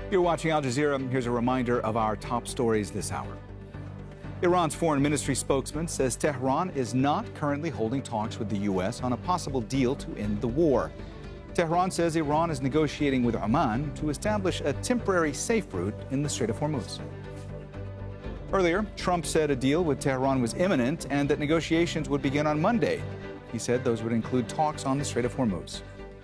You're watching Al Jazeera. Here's a reminder of our top stories this hour. Iran's foreign ministry spokesman says Tehran is not currently holding talks with the U.S. on a possible deal to end the war. Tehran says Iran is negotiating with Oman to establish a temporary safe route in the Strait of Hormuz. Earlier, Trump said a deal with Tehran was imminent and that negotiations would begin on Monday. He said those would include talks on the Strait of Hormuz.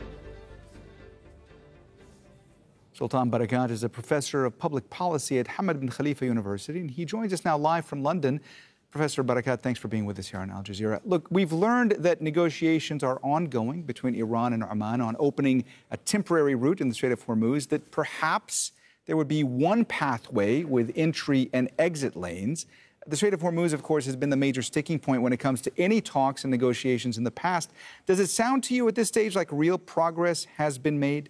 Sultan Barakat is a professor of public policy at Hamad bin Khalifa University, and he joins us now live from London. Professor Barakat, thanks for being with us here on Al Jazeera. Look, we've learned that negotiations are ongoing between Iran and Oman on opening a temporary route in the Strait of Hormuz, that perhaps there would be one pathway with entry and exit lanes. The Strait of Hormuz, of course, has been the major sticking point when it comes to any talks and negotiations in the past. Does it sound to you at this stage like real progress has been made?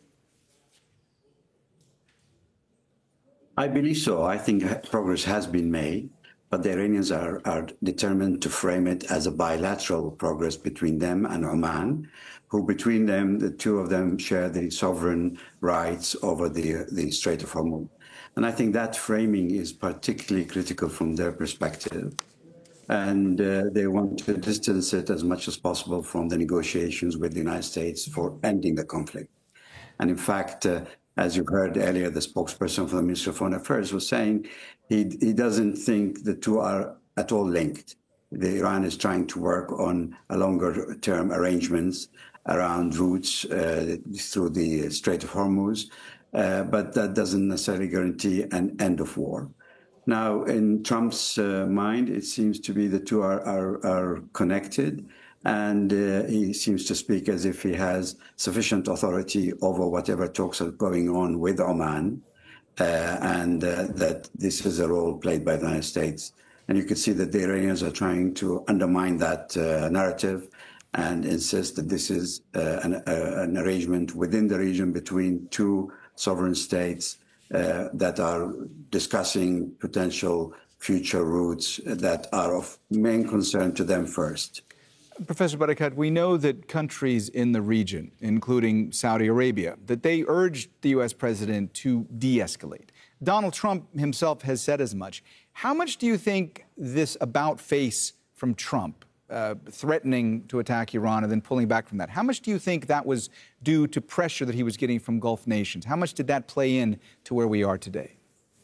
I believe so. I think progress has been made, but the Iranians are determined to frame it as a bilateral progress between them and Oman, who between them, the two of them share the sovereign rights over the Strait of Hormuz. And I think that framing is particularly critical from their perspective. And they want to distance it as much as possible from the negotiations with the United States for ending the conflict. And in fact, as you heard earlier, the spokesperson for the Ministry of Foreign Affairs was saying he doesn't think the two are at all linked. Iran is trying to work on a longer-term arrangements around routes through the Strait of Hormuz, but that doesn't necessarily guarantee an end of war. Now, in Trump's mind, it seems to be the two are connected, and he seems to speak as if he has sufficient authority over whatever talks are going on with Oman, and that this is a role played by the United States. And you can see that the Iranians are trying to undermine that narrative and insist that this is an arrangement within the region between two sovereign states that are discussing potential future routes that are of main concern to them first. Professor Barakat, we know that countries in the region, including Saudi Arabia, that they urged the U.S. president to de-escalate. Donald Trump himself has said as much. How much do you think this about-face from Trump, threatening to attack Iran and then pulling back from that, how much do you think that was due to pressure that he was getting from Gulf nations? How much did that play in to where we are today?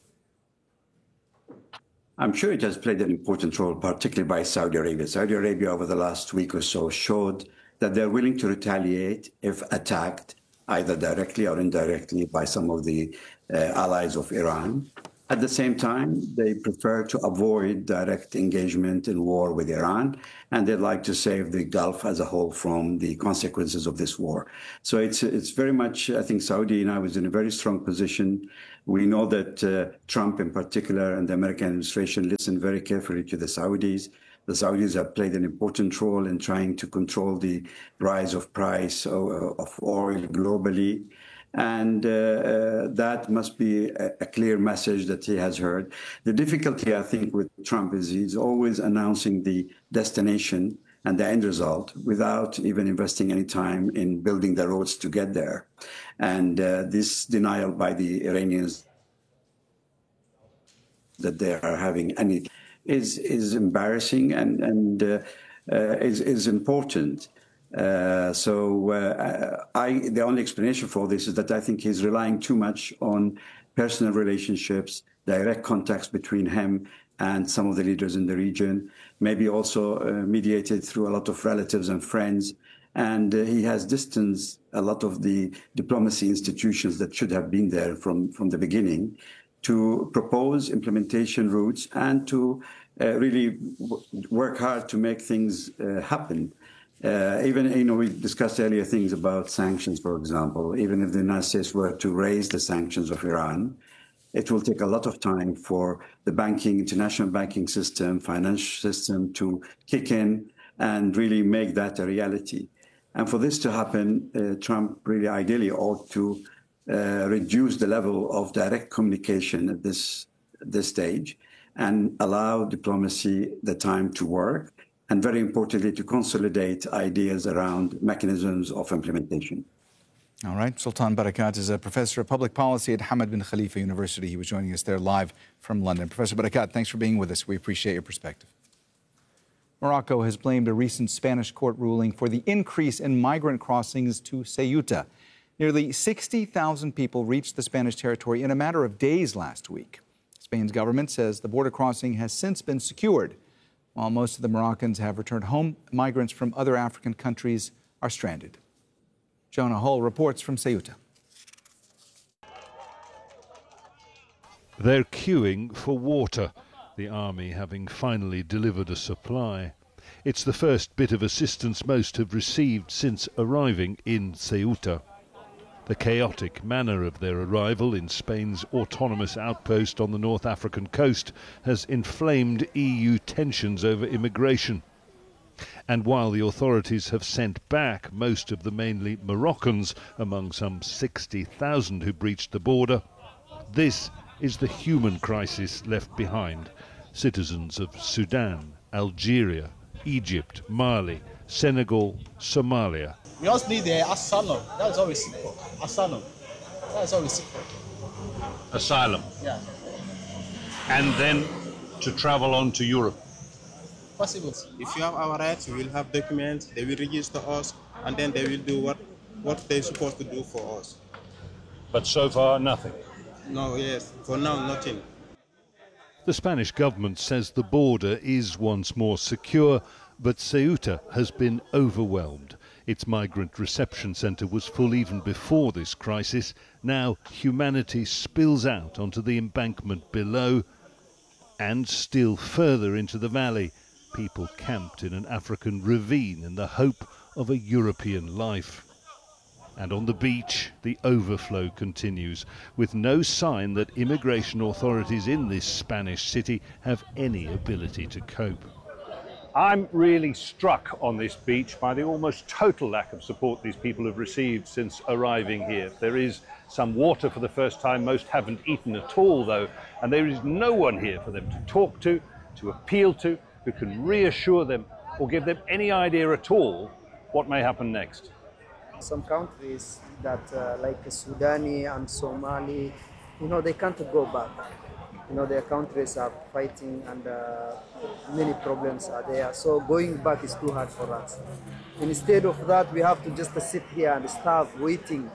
I'm sure it has played an important role, particularly by Saudi Arabia. Saudi Arabia, over the last week or so, showed that they're willing to retaliate if attacked, either directly or indirectly, by some of the allies of Iran. At the same time, they prefer to avoid direct engagement in war with Iran, and they'd like to save the Gulf as a whole from the consequences of this war. So it's very much, I think Saudi now is in a very strong position. We know that Trump in particular and the American administration listened very carefully to the Saudis. The Saudis have played an important role in trying to control the rise of price of oil globally. And that must be a clear message that he has heard. The difficulty, I think, with Trump is he's always announcing the destination and the end result without even investing any time in building the roads to get there. And this denial by the Iranians that they are having any is embarrassing and is important. The only explanation for this is that I think he's relying too much on personal relationships, direct contacts between him and some of the leaders in the region, maybe also mediated through a lot of relatives and friends. And he has distanced a lot of the diplomacy institutions that should have been there from the beginning to propose implementation routes and to really work hard to make things happen. Even, we discussed earlier things about sanctions, for example. Even if the United States were to raise the sanctions of Iran, it will take a lot of time for the international banking system, financial system to kick in and really make that a reality. And for this to happen, Trump really ideally ought to reduce the level of direct communication at this stage and allow diplomacy the time to work, and very importantly, to consolidate ideas around mechanisms of implementation. All right. Sultan Barakat is a professor of public policy at Hamad bin Khalifa University. He was joining us there live from London. Professor Barakat, thanks for being with us. We appreciate your perspective. Morocco has blamed a recent Spanish court ruling for the increase in migrant crossings to Ceuta. Nearly 60,000 people reached the Spanish territory in a matter of days last week. Spain's government says the border crossing has since been secured. While most of the Moroccans have returned home, migrants from other African countries are stranded. Jonah Hull reports from Ceuta. They're queuing for water, the army having finally delivered a supply. It's the first bit of assistance most have received since arriving in Ceuta. The chaotic manner of their arrival in Spain's autonomous outpost on the North African coast has inflamed EU tensions over immigration. And while the authorities have sent back most of the mainly Moroccans, among some 60,000 who breached the border, this is the human crisis left behind. Citizens of Sudan, Algeria, Egypt, Mali, Senegal, Somalia. We just need the asylum. That's all we seek for. Asylum. That's all we seek for. Asylum. Yeah. And then to travel on to Europe. Possible. If you have our rights, we will have documents, they will register us, and then they will do what they're supposed to do for us. But so far, nothing. No, yes, for now, nothing. The Spanish government says the border is once more secure, but Ceuta has been overwhelmed. Its migrant reception centre was full even before this crisis. Now humanity spills out onto the embankment below and still further into the valley. People camped in an African ravine in the hope of a European life. And on the beach, the overflow continues, with no sign that immigration authorities in this Spanish city have any ability to cope. I'm really struck on this beach by the almost total lack of support these people have received since arriving here. There is some water for the first time. Most haven't eaten at all, though, and there is no one here for them to talk to appeal to, who can reassure them or give them any idea at all what may happen next. Some countries that like Sudani and Somali, they can't go back. Their countries are fighting and many problems are there. So going back is too hard for us. Instead of that, we have to just sit here and starve, waiting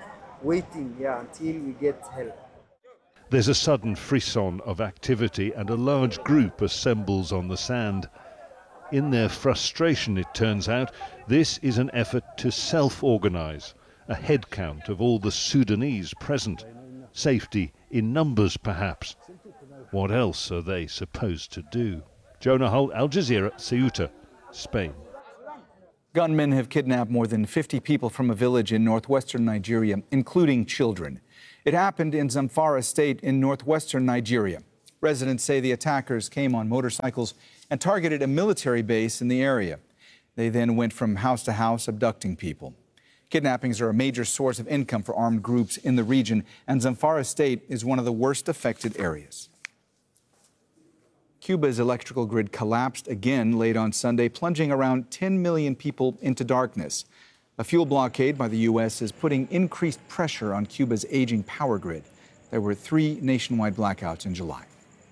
until we get help. There's a sudden frisson of activity and a large group assembles on the sand. In their frustration, it turns out, this is an effort to self-organise, a head count of all the Sudanese present. Safety in numbers, perhaps. What else are they supposed to do? Jonah Hull, Al Jazeera, Ceuta, Spain. Gunmen have kidnapped more than 50 people from a village in northwestern Nigeria, including children. It happened in Zamfara State in northwestern Nigeria. Residents say the attackers came on motorcycles and targeted a military base in the area. They then went from house to house abducting people. Kidnappings are a major source of income for armed groups in the region, and Zamfara State is one of the worst affected areas. Cuba's electrical grid collapsed again late on Sunday, plunging around 10 million people into darkness. A fuel blockade by the U.S. is putting increased pressure on Cuba's aging power grid. There were 3 nationwide blackouts in July.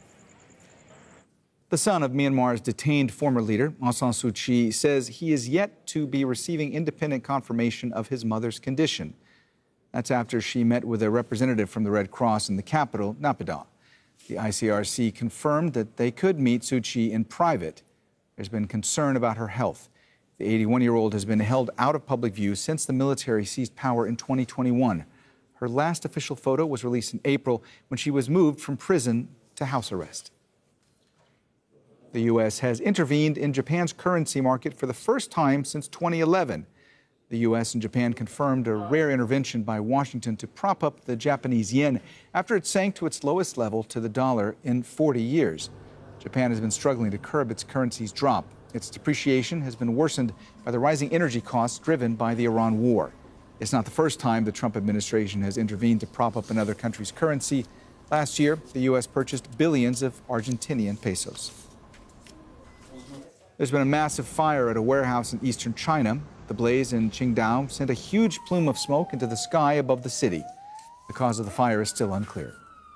The son of Myanmar's detained former leader, Aung San Suu Kyi, says he is yet to be receiving independent confirmation of his mother's condition. That's after she met with a representative from the Red Cross in the capital, Naypyidaw. The ICRC confirmed that they could meet Suu Kyi in private. There's been concern about her health. The 81-year-old has been held out of public view since the military seized power in 2021. Her last official photo was released in April when she was moved from prison to house arrest. The U.S. has intervened in Japan's currency market for the first time since 2011. The U.S. and Japan confirmed a rare intervention by Washington to prop up the Japanese yen after it sank to its lowest level to the dollar in 40 years. Japan has been struggling to curb its currency's drop. Its depreciation has been worsened by the rising energy costs driven by the Iran war. It's not the first time the Trump administration has intervened to prop up another country's currency. Last year, the U.S. purchased billions of Argentinian pesos. There's been a massive fire at a warehouse in eastern China. The blaze in Qingdao sent a huge plume of smoke into the sky above the city. The cause of the fire is still unclear.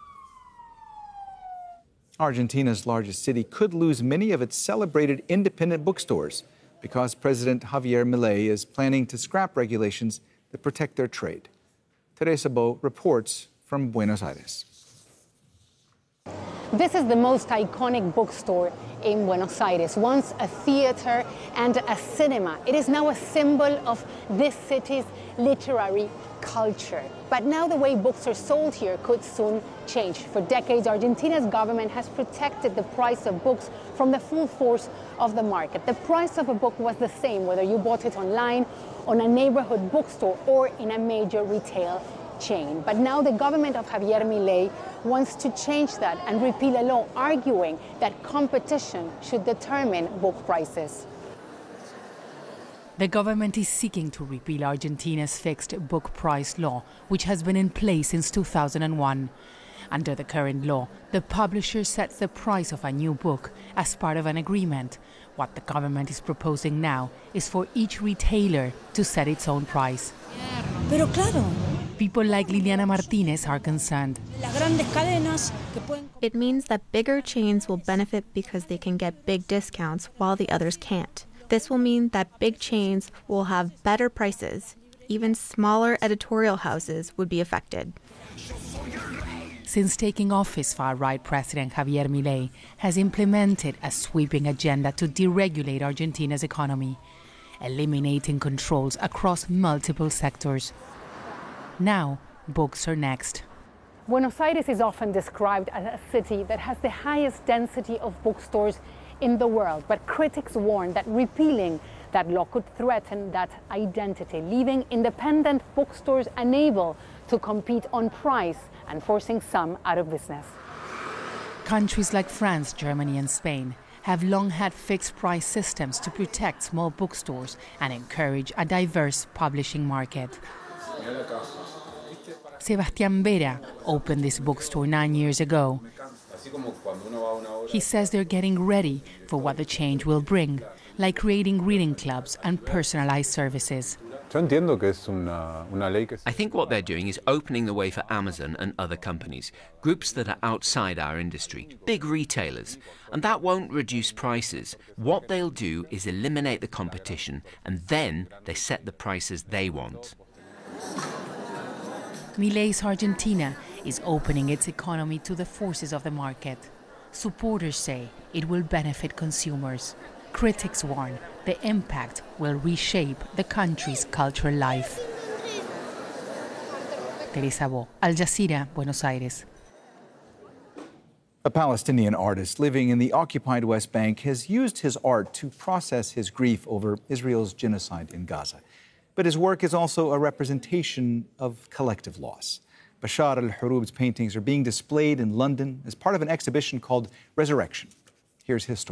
Argentina's largest city could lose many of its celebrated independent bookstores because President Javier Milei is planning to scrap regulations that protect their trade. Teresa Bo reports from Buenos Aires. This is the most iconic bookstore in Buenos Aires. Once a theater and a cinema, it is now a symbol of this city's literary culture. But now the way books are sold here could soon change. For decades, Argentina's government has protected the price of books from the full force of the market. The price of a book was the same whether you bought it online, on a neighborhood bookstore, or in a major retail chain. But now the government of Javier Milei wants to change that and repeal a law arguing that competition should determine book prices. The government is seeking to repeal Argentina's fixed book price law, which has been in place since 2001. Under the current law, the publisher sets the price of a new book as part of an agreement. What the government is proposing now is for each retailer to set its own price. Pero claro. People like Liliana Martinez are concerned. It means that bigger chains will benefit because they can get big discounts while the others can't. This will mean that big chains will have better prices. Even smaller editorial houses would be affected. Since taking office, far-right President Javier Milei has implemented a sweeping agenda to deregulate Argentina's economy, eliminating controls across multiple sectors. Now, books are next. Buenos Aires is often described as a city that has the highest density of bookstores in the world, but critics warn that repealing that law could threaten that identity, leaving independent bookstores unable to compete on price and forcing some out of business. Countries like France, Germany, and Spain have long had fixed price systems to protect small bookstores and encourage a diverse publishing market. Sebastián Vera opened this bookstore 9 years ago. He says they're getting ready for what the change will bring, like creating reading clubs and personalized services. I think what they're doing is opening the way for Amazon and other companies, groups that are outside our industry, big retailers, and that won't reduce prices. What they'll do is eliminate the competition, and then they set the prices they want. Milei's Argentina is opening its economy to the forces of the market. Supporters say it will benefit consumers. Critics warn the impact will reshape the country's cultural life. Teresa Bo, Al Jazeera, Buenos Aires. A Palestinian artist living in the occupied West Bank has used his art to process his grief over Israel's genocide in Gaza. But his work is also a representation of collective loss. Bashar al-Hurub's paintings are being displayed in London as part of an exhibition called Resurrection. Here's his story.